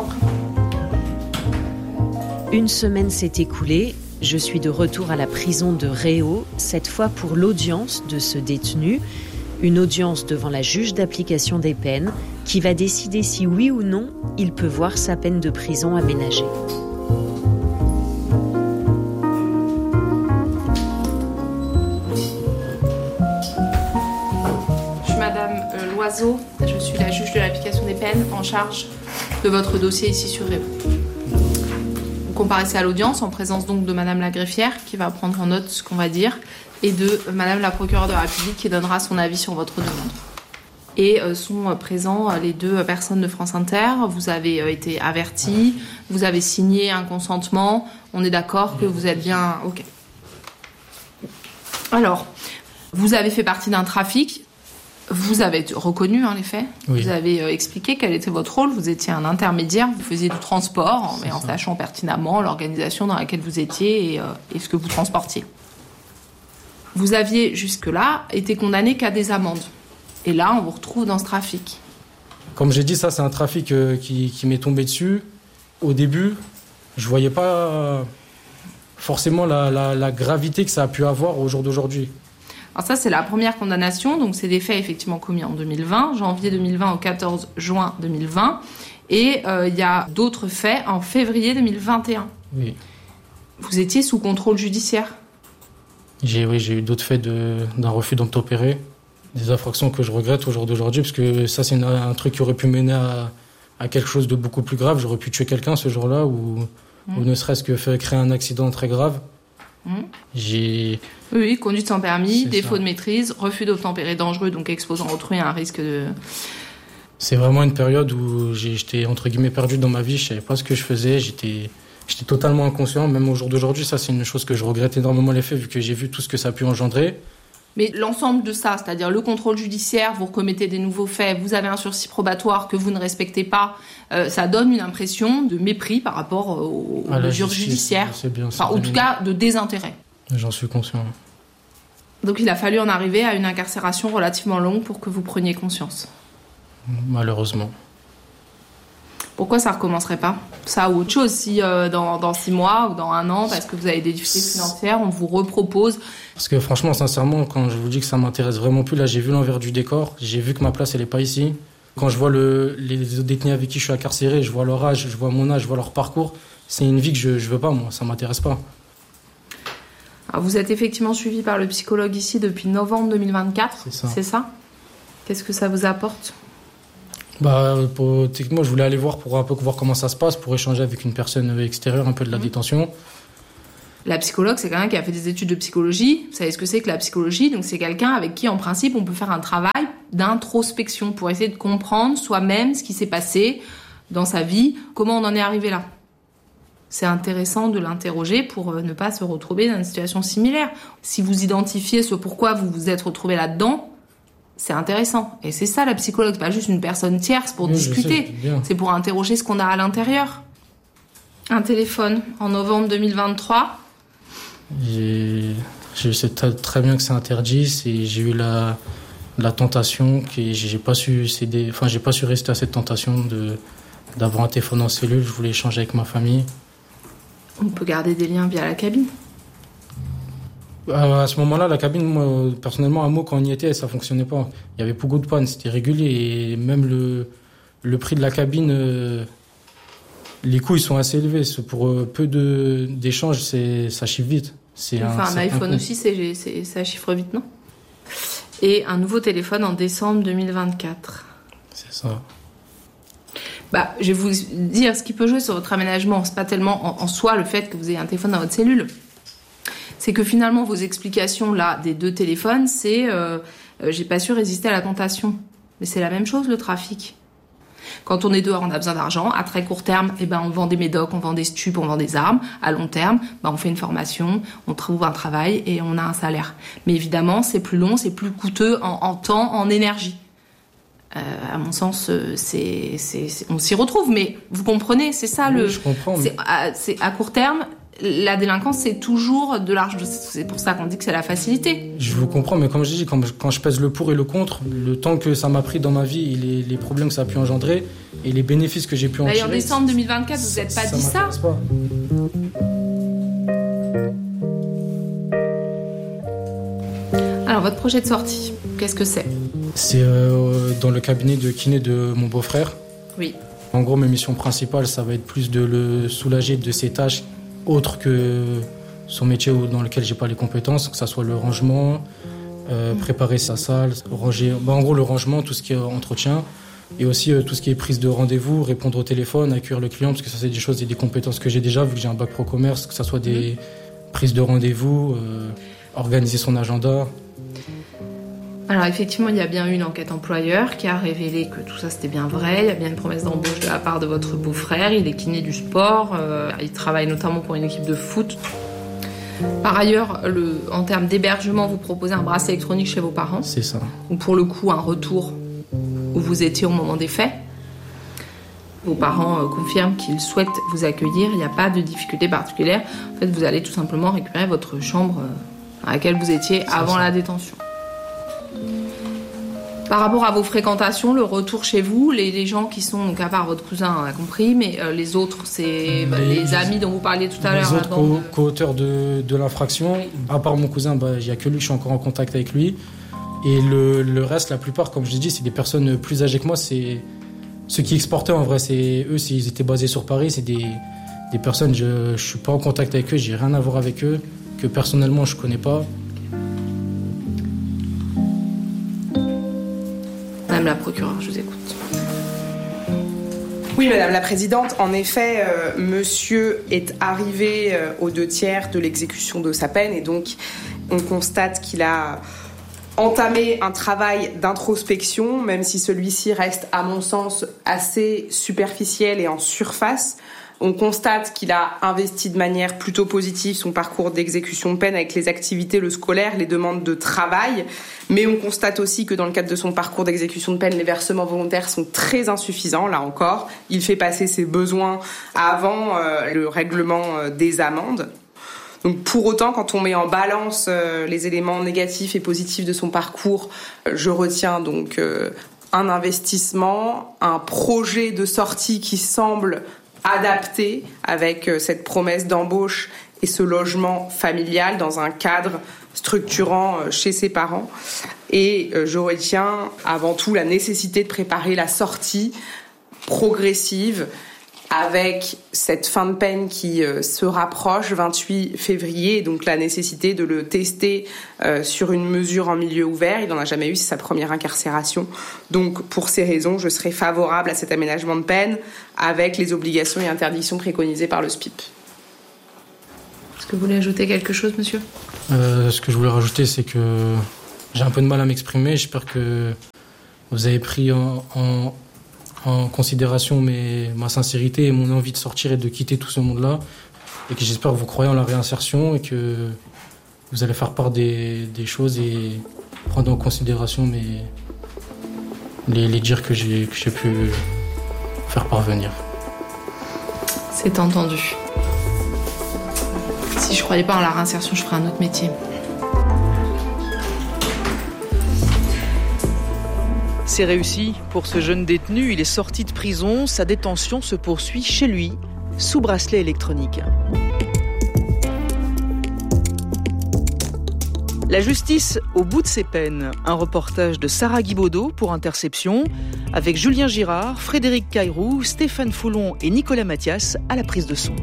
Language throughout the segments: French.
en prie. Une semaine s'est écoulée. Je suis de retour à la prison de Réau, cette fois pour l'audience de ce détenu. Une audience devant la juge d'application des peines qui va décider si oui ou non il peut voir sa peine de prison aménagée. Je suis Madame Loiseau, je suis la juge de l'application des peines en charge de votre dossier ici sur Réau. Vous comparaissez à l'audience en présence donc de Madame la greffière qui va prendre en note ce qu'on va dire et de Madame la procureure de la République qui donnera son avis sur votre demande. Et sont présents les deux personnes de France Inter. Vous avez été avertis, vous avez signé un consentement. On est d'accord que vous êtes bien... Ok. Alors, vous avez fait partie d'un trafic. Vous avez reconnu les faits. Oui. Vous avez expliqué quel était votre rôle. Vous étiez un intermédiaire. Vous faisiez du transport, mais en sachant pertinemment l'organisation dans laquelle vous étiez et ce que vous transportiez. Vous aviez jusque-là été condamné qu'à des amendes. Et là, on vous retrouve dans ce trafic. Comme j'ai dit, ça, c'est un trafic qui m'est tombé dessus. Au début, je ne voyais pas forcément la gravité que ça a pu avoir au jour d'aujourd'hui. Alors ça, c'est la première condamnation. Donc, c'est des faits effectivement commis en 2020, janvier 2020 au 14 juin 2020. Et il y a d'autres faits en février 2021. Oui. Vous étiez sous contrôle judiciaire. J'ai eu d'autres faits d'un refus d'obtempérer. Des infractions que je regrette au jour d'aujourd'hui, parce que ça, c'est un truc qui aurait pu mener à quelque chose de beaucoup plus grave. J'aurais pu tuer quelqu'un ce jour-là, ou ne serait-ce que créer un accident très grave. Oui, conduite sans permis, défaut de maîtrise, refus d'obtempérer dangereux, donc exposant autrui à un risque de... C'est vraiment une période où j'étais, entre guillemets, perdu dans ma vie. Je savais pas ce que je faisais, j'étais totalement inconscient. Même au jour d'aujourd'hui, ça, c'est une chose que je regrette énormément les faits, vu que j'ai vu tout ce que ça a pu engendrer. Mais l'ensemble de ça, c'est-à-dire le contrôle judiciaire, vous recommettez des nouveaux faits, vous avez un sursis probatoire que vous ne respectez pas, ça donne une impression de mépris par rapport aux mesures judiciaires. C'est bien, en tout cas, de désintérêt. J'en suis conscient. Donc il a fallu en arriver à une incarcération relativement longue pour que vous preniez conscience. Malheureusement. Pourquoi ça ne recommencerait pas ? Ça ou autre chose, si dans 6 mois ou dans 1 an, parce que vous avez des difficultés financières, on vous repropose. Parce que franchement, sincèrement, quand je vous dis que ça m'intéresse vraiment plus, là j'ai vu l'envers du décor, j'ai vu que ma place elle est pas ici. Quand je vois les détenus avec qui je suis incarcéré, je vois leur âge, je vois mon âge, je vois leur parcours, c'est une vie que je veux pas, moi, ça m'intéresse pas. Alors, vous êtes effectivement suivi par le psychologue ici depuis novembre 2024, c'est ça ? Qu'est-ce que ça vous apporte ? Techniquement, je voulais aller voir pour un peu voir comment ça se passe, pour échanger avec une personne extérieure un peu de la détention. La psychologue, c'est quelqu'un qui a fait des études de psychologie. Vous savez ce que c'est que la psychologie ? Donc, c'est quelqu'un avec qui, en principe, on peut faire un travail d'introspection pour essayer de comprendre soi-même ce qui s'est passé dans sa vie, comment on en est arrivé là. C'est intéressant de l'interroger pour ne pas se retrouver dans une situation similaire. Si vous identifiez ce pourquoi vous vous êtes retrouvé là-dedans, c'est intéressant. Et c'est ça, la psychologue. C'est pas juste une personne tierce pour discuter. C'est pour interroger ce qu'on a à l'intérieur. Un téléphone en novembre 2023. Je sais très bien que c'est interdit. J'ai eu la tentation que j'ai pas su céder. Enfin, j'ai pas su résister à cette tentation d'avoir un téléphone en cellule. Je voulais échanger avec ma famille. On peut garder des liens via la cabine. À ce moment-là, la cabine, moi, personnellement, à Meaux, quand on y était, ça fonctionnait pas. Il y avait beaucoup de pannes, c'était régulier. Et même le prix de la cabine, les coûts, ils sont assez élevés. Pour peu d'échanges, ça chiffre vite. Un iPhone aussi, ça chiffre vite, non ? Et un nouveau téléphone en décembre 2024. C'est ça. Je vais vous dire, ce qui peut jouer sur votre aménagement, c'est pas tellement en soi le fait que vous ayez un téléphone dans votre cellule. C'est que finalement, vos explications là des 2 téléphones, c'est j'ai pas su résister à la tentation. Mais c'est la même chose, le trafic. Quand on est dehors, on a besoin d'argent. À très court terme, on vend des médocs, on vend des stupes, on vend des armes. À long terme, on fait une formation, on trouve un travail et on a un salaire. Mais évidemment, c'est plus long, c'est plus coûteux en temps, en énergie. À mon sens, on s'y retrouve, mais vous comprenez, c'est ça Oui, je comprends. C'est à court terme, la délinquance, c'est toujours de l'argent. C'est pour ça qu'on dit que c'est la facilité. Je vous comprends, mais comme je dis, quand je pèse le pour et le contre, le temps que ça m'a pris dans ma vie et les problèmes que ça a pu engendrer et les bénéfices que j'ai pu en tirer... En décembre 2024, vous n'êtes pas dit ça ? Pas. Alors, votre projet de sortie, qu'est-ce que c'est ? C'est dans le cabinet de kiné de mon beau-frère. Oui. En gros, mes missions principales, ça va être plus de le soulager de ses tâches autres que son métier dans lequel j'ai pas les compétences, que ça soit le rangement, préparer sa salle, ranger, en gros le rangement, tout ce qui est entretien, et aussi tout ce qui est prise de rendez-vous, répondre au téléphone, accueillir le client, parce que ça c'est des choses et des compétences que j'ai déjà, vu que j'ai un bac pro commerce, que ça soit des prises de rendez-vous, organiser son agenda. Alors effectivement, il y a bien eu une enquête employeur qui a révélé que tout ça c'était bien vrai. Il y a bien une promesse d'embauche de la part de votre beau-frère. Il est kiné du sport. Il travaille notamment pour une équipe de foot. Par ailleurs, en termes d'hébergement, vous proposez un bracelet électronique chez vos parents. C'est ça. Ou pour le coup, un retour où vous étiez au moment des faits. Vos parents confirment qu'ils souhaitent vous accueillir. Il n'y a pas de difficulté particulière. En fait, vous allez tout simplement récupérer votre chambre à laquelle vous étiez avant la détention. Par rapport à vos fréquentations, le retour chez vous, les gens qui sont, donc à part votre cousin, on a compris, mais les autres, c'est les amis dont vous parliez tout à l'heure. Les autres co-auteurs de l'infraction, à part mon cousin, il n'y a que lui, je suis encore en contact avec lui. Et le reste, la plupart, comme je l'ai dit, c'est des personnes plus âgées que moi. C'est ceux qui exportaient en vrai, c'est eux, s'ils étaient basés sur Paris, c'est des personnes, je ne suis pas en contact avec eux, j'ai rien à voir avec eux, que personnellement je ne connais pas. Madame la procureure, je vous écoute. Oui, Madame la Présidente, en effet, monsieur est arrivé aux 2/3 de l'exécution de sa peine et donc on constate qu'il a entamé un travail d'introspection, même si celui-ci reste, à mon sens, assez superficiel et en surface. On constate qu'il a investi de manière plutôt positive son parcours d'exécution de peine avec les activités, le scolaire, les demandes de travail. Mais on constate aussi que dans le cadre de son parcours d'exécution de peine, les versements volontaires sont très insuffisants, là encore. Il fait passer ses besoins avant le règlement des amendes. Donc pour autant, quand on met en balance les éléments négatifs et positifs de son parcours, je retiens donc un investissement, un projet de sortie qui semble adapté avec cette promesse d'embauche et ce logement familial dans un cadre structurant chez ses parents. Et je retiens avant tout la nécessité de préparer la sortie progressive avec cette fin de peine qui se rapproche, 28 février, et donc la nécessité de le tester sur une mesure en milieu ouvert. Il n'en a jamais eu, c'est sa première incarcération. Donc pour ces raisons, je serai favorable à cet aménagement de peine avec les obligations et interdictions préconisées par le SPIP. Est-ce que vous voulez ajouter quelque chose, monsieur ? Ce que je voulais rajouter, c'est que j'ai un peu de mal à m'exprimer. J'espère que vous avez pris en considération ma sincérité et mon envie de sortir et de quitter tout ce monde-là, et que j'espère que vous croyez en la réinsertion et que vous allez faire part des choses et prendre en considération les dires que j'ai pu faire parvenir. C'est entendu. Si je croyais pas en la réinsertion, je ferais un autre métier. C'est réussi. Pour ce jeune détenu, il est sorti de prison. Sa détention se poursuit chez lui, sous bracelet électronique. La justice au bout de ses peines. Un reportage de Sarah Guibaudot pour Interception, avec Julien Girard, Frédéric Caïrou, Stéphane Foulon et Nicolas Mathias à la prise de son.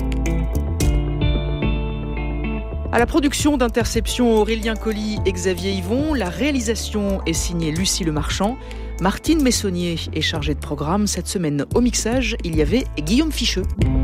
À la production d'Interception, Aurélien Colli et Xavier Yvon. La réalisation est signée Lucie Lemarchand. Martine Messonnier est chargée de programme. Cette semaine, au mixage, il y avait Guillaume Ficheux.